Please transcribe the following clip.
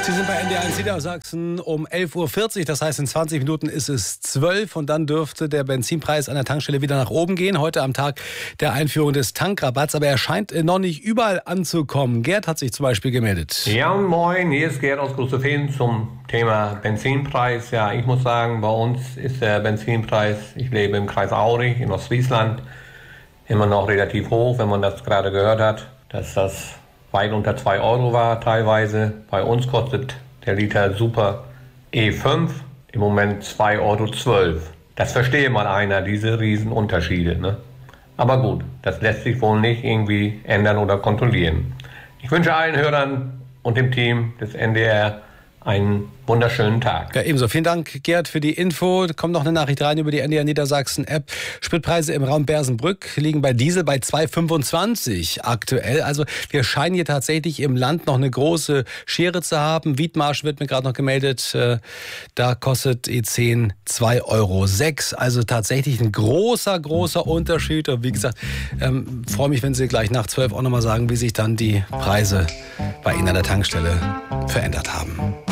Sie sind bei NDR1 Niedersachsen um 11:40 Uhr, das heißt in 20 Minuten ist es 12 und dann dürfte der Benzinpreis an der Tankstelle wieder nach oben gehen. Heute am Tag der Einführung des Tankrabatts, aber er scheint noch nicht überall anzukommen. Gerd hat sich zum Beispiel gemeldet. Ja, moin, hier ist Gerd aus Großefehn zum Thema Benzinpreis. Ja, ich muss sagen, bei uns ist der Benzinpreis, ich lebe im Kreis Aurich in Ostfriesland, immer noch relativ hoch, wenn man das gerade gehört hat, dass das weit unter 2 Euro war teilweise. Bei uns kostet der Liter Super E5 im Moment 2,12 Euro. Das verstehe mal einer, diese Riesenunterschiede, ne? Aber gut, das lässt sich wohl nicht irgendwie ändern oder kontrollieren. Ich wünsche allen Hörern und dem Team des NDR einen wunderschönen Tag. Ja, ebenso. Vielen Dank, Gerd, für die Info. Da kommt noch eine Nachricht rein über die NDR Niedersachsen App. Spritpreise im Raum Bersenbrück liegen bei Diesel bei 2,25 aktuell. Also wir scheinen hier tatsächlich im Land noch eine große Schere zu haben. Wiedmarsch wird mir gerade noch gemeldet. Da kostet E10 2,06 Euro. Also tatsächlich ein großer Unterschied. Und wie gesagt, freue mich, wenn Sie gleich nach 12 auch nochmal sagen, wie sich dann die Preise bei Ihnen an der Tankstelle verändert haben.